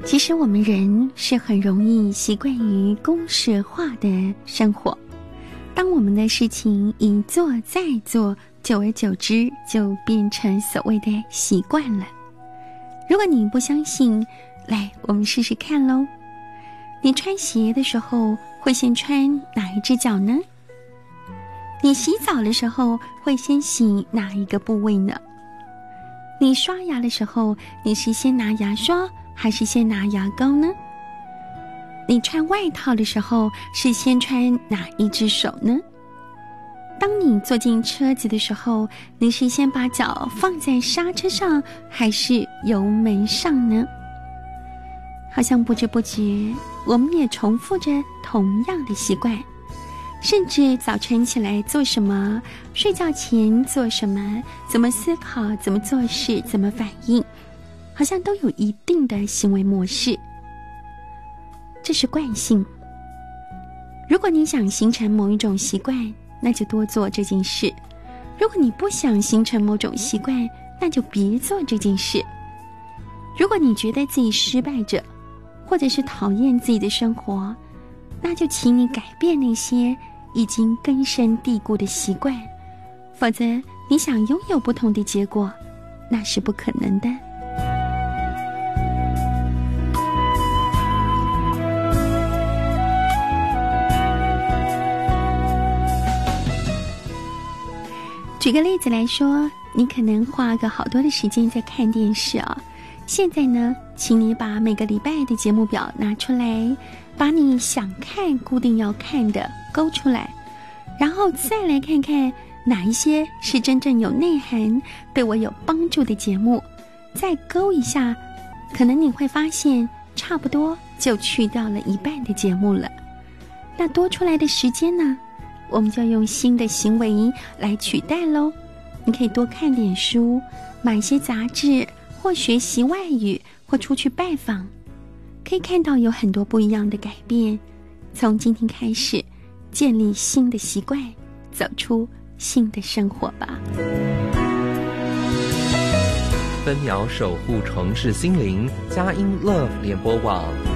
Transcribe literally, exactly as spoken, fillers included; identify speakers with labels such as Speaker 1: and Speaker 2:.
Speaker 1: 其实我们人是很容易习惯于公式化的生活，当我们的事情一做再做，久而久之就变成所谓的习惯了。如果你不相信，来，我们试试看咯。你穿鞋的时候会先穿哪一只脚呢？你洗澡的时候会先洗哪一个部位呢？你刷牙的时候，你是先拿牙刷还是先拿牙膏呢？你穿外套的时候是先穿哪一只手呢？当你坐进车子的时候，你是先把脚放在刹车上还是油门上呢？好像不知不觉我们也重复着同样的习惯，甚至早晨起来做什么，睡觉前做什么，怎么思考，怎么做事，怎么反应，好像都有一定的行为模式。这是惯性。如果你想形成某一种习惯，那就多做这件事；如果你不想形成某种习惯，那就别做这件事。如果你觉得自己失败着，或者是讨厌自己的生活，那就请你改变那些已经根深蒂固的习惯，否则你想拥有不同的结果，那是不可能的。举个例子来说，你可能花个好多的时间在看电视啊、哦。现在呢，请你把每个礼拜的节目表拿出来，把你想看、固定要看的勾出来，然后再来看看哪一些是真正有内涵、对我有帮助的节目，再勾一下，可能你会发现差不多就去掉了一半的节目了。那多出来的时间呢，我们就要用新的行为来取代咯。你可以多看点书，买一些杂志，或学习外语，或出去拜访，可以看到有很多不一样的改变。从今天开始，建立新的习惯，走出新的生活吧。
Speaker 2: 分秒守护城市心灵，佳音 Love 联播网。